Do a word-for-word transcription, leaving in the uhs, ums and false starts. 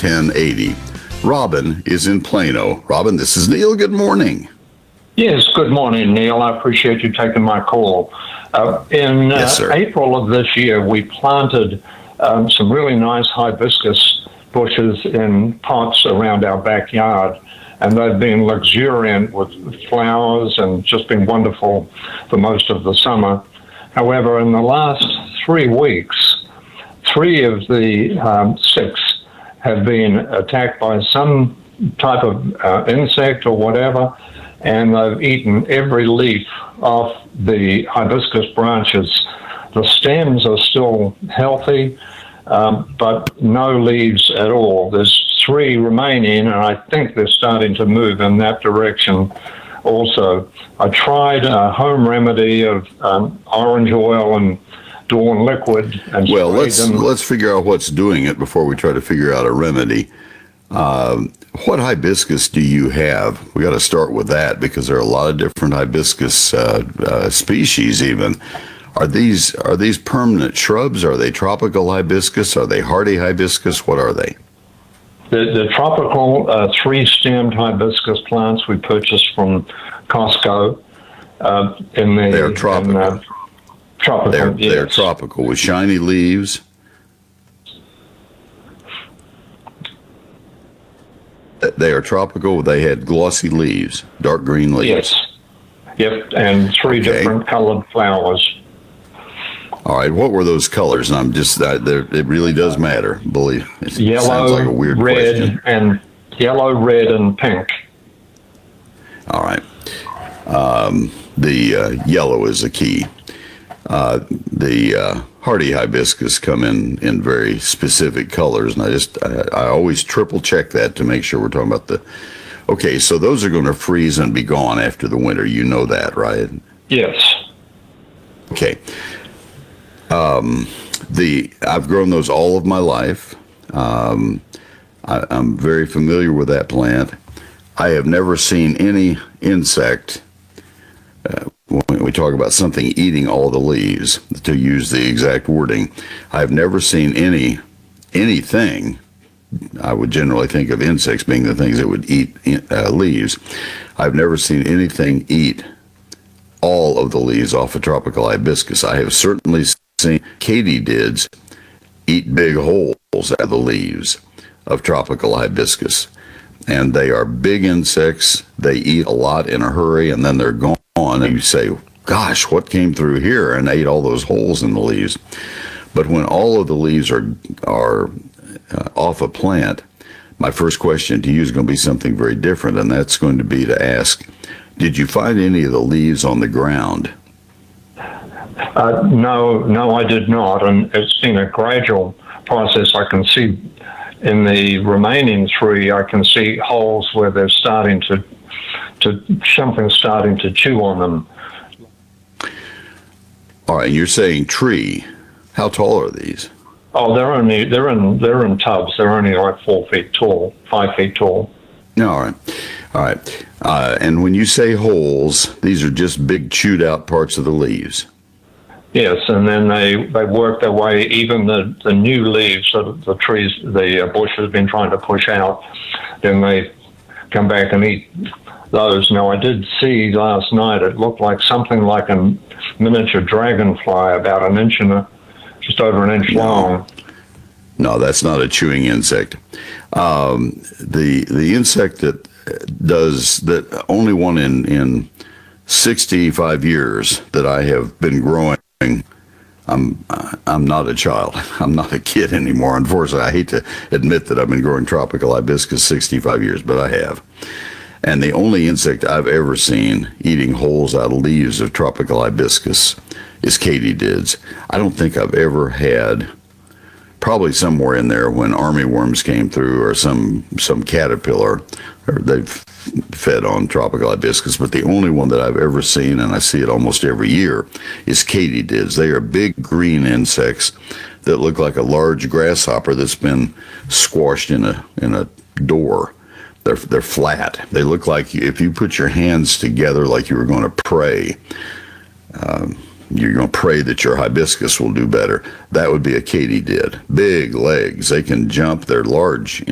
ten eighty. Robin is in Plano. Robin, this is Neil. Good morning. Yes, good morning, Neil. I appreciate you taking my call. Uh, in uh, Yes, sir. April of this year, we planted um, some really nice hibiscus bushes in pots around our backyard, and they've been luxuriant with flowers and just been wonderful for most of the summer. However, in the last three weeks, three of the um, six have been attacked by some type of uh, insect or whatever, and they've eaten every leaf off the hibiscus branches. The stems are still healthy, um, but no leaves at all. There's three remaining, and I think they're starting to move in that direction also. I tried a home remedy of um, orange oil and Dawn liquid. And Well, let's them. let's figure out what's doing it before we try to figure out a remedy. Um, what hibiscus do you have? We got to start with that because there are a lot of different hibiscus uh, uh, species. Even are these are these permanent shrubs? Are they tropical hibiscus? Are they hardy hibiscus? What are they? The, the tropical uh, three-stemmed hibiscus plants we purchased from Costco. Uh, in the, They are tropical. In, uh, tropical. They're yes. they're tropical with shiny leaves. They are tropical. They had glossy leaves, dark green leaves. Yes. Yep, and three Okay. different colored flowers. All right, what were those colors? And I'm just, I, there- it really does matter. Believe it Yellow, sounds like a weird red, question. and yellow, red, and pink. All right, um, the uh, yellow is the key. Uh, the uh, hardy hibiscus come in in very specific colors, and I just, I, I always triple check that to make sure we're talking about the. Okay, so those are going to freeze and be gone after the winter. You know that, right? Yes. Okay. Um, the I've grown those all of my life. Um, I, I'm very familiar with that plant. I have never seen any insect. Uh, when we talk about something eating all the leaves, to use the exact wording, I've never seen any anything. I would generally think of insects being the things that would eat uh, leaves. I've never seen anything eat all of the leaves off a tropical hibiscus. I have certainly seen katydids eat big holes out of the leaves of tropical hibiscus. And they are big insects. They eat a lot in a hurry, and then they're gone. And you say, gosh, what came through here and ate all those holes in the leaves? But when all of the leaves are, are uh, off a plant, my first question to you is going to be something very different, and that's going to be to ask, did you find any of the leaves on the ground? Uh, no, no, I did not, and it's been a gradual process. I can see in the remaining three, I can see holes where they're starting to, to something's starting to chew on them. All right, you're saying tree. How tall are these? Oh, they're only they're in they're in tubs. They're only like four feet tall, five feet tall. No, all right, all right. Uh, and when you say holes, these are just big chewed out parts of the leaves. Yes, and then they, they work their way, even the, the new leaves that the trees, the bush has been trying to push out, then they come back and eat those. Now, I did see last night, it looked like something like a miniature dragonfly, about an inch and a, just over an inch No. long. No, that's not a chewing insect. Um, the the insect that does that, only one in, in sixty-five years that I have been growing. I'm I'm not a child. I'm not a kid anymore. Unfortunately, I hate to admit that I've been growing tropical hibiscus sixty-five years, but I have. And the only insect I've ever seen eating holes out of leaves of tropical hibiscus is katydids. I don't think I've ever had, probably somewhere in there when armyworms came through or some some caterpillar, or they've fed on tropical hibiscus, but the only one that I've ever seen, and I see it almost every year, is katydids. They are big green insects that look like a large grasshopper that's been squashed in a in a door. They're they're flat. They look like if you put your hands together like you were going to pray. Um, you're going to pray that your hibiscus will do better. That would be a katydid. Big legs. They can jump. They're large